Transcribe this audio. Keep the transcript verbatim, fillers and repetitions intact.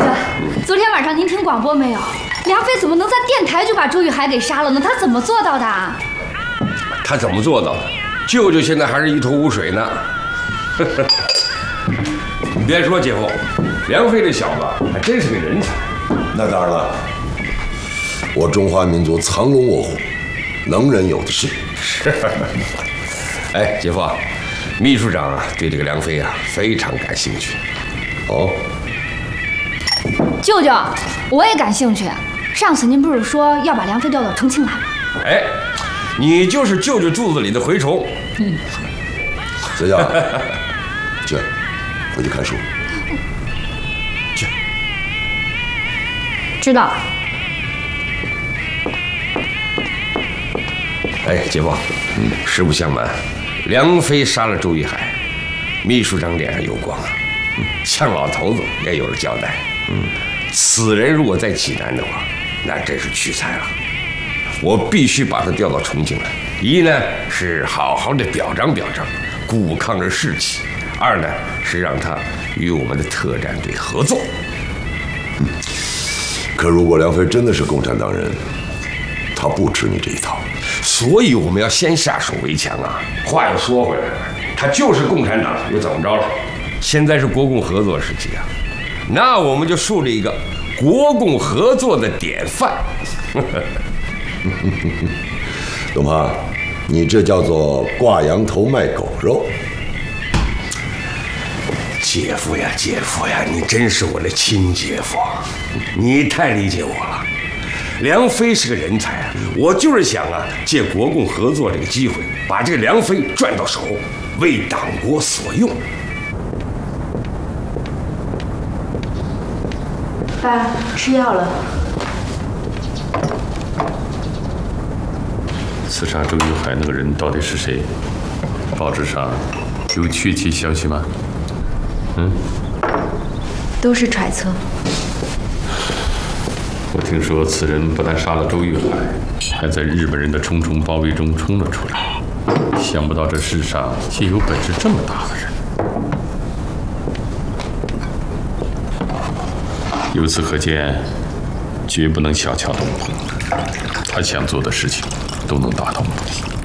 舅，昨天晚上您听广播没有？梁飞怎么能在电台就把周玉海给杀了呢？他怎么做到的？ 他怎么做到的？舅舅现在还是一头雾水呢。你别说，姐夫，梁飞这小子还真是个人才。 那当然了，我中华民族藏龙卧虎，能人有的是。 是。哎，姐夫，秘书长啊，对这个梁飞啊非常感兴趣。 哦。 舅舅，我也感兴趣。上次您不是说要把梁飞调到重庆来吗？ 哎，你就是舅舅肚子里的蛔虫。嗯。 小佳，去，回去看书。去。 知道。 哎，姐夫，嗯，实不相瞒，梁飞杀了周玉海，秘书长脸上有光啊，嗯，向老头子也有了交代。嗯，此人如果在济南的话，那真是屈才了。我必须把他调到重庆来。一呢是好好的表彰表彰，鼓抗着士气；二呢是让他与我们的特战队合作。 嗯，可如果梁飞真的是共产党人，他不吃你这一套。 所以我们要先下手为强啊！话又说回来了，他就是共产党，又怎么着了？现在是国共合作时期啊，那我们就树立一个国共合作的典范。 董胖，你这叫做挂羊头卖狗肉。 姐夫呀，姐夫呀，你真是我的亲姐夫，你太理解我了。梁飞是个人才啊，我就是想啊，借国共合作这个机会，把这个梁飞赚到手，为党国所用。 爸，吃药了。 刺杀周玉海那个人到底是谁？报纸上有确切消息吗？嗯， 都是揣测。 我听说此人不但杀了周玉海，还在日本人的重重包围中冲了出来。想不到这世上竟有本事这么大的人。由此可见，绝不能小瞧董鹏，他想做的事情都能达到目的。